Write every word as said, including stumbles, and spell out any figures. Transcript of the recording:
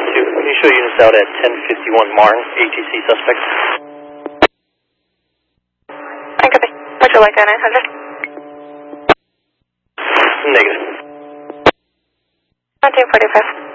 one two. Can you show units out at ten fifty-one Martin, A T C suspect? I copy. Would you like a nine hundred? Negative. one two forty-five.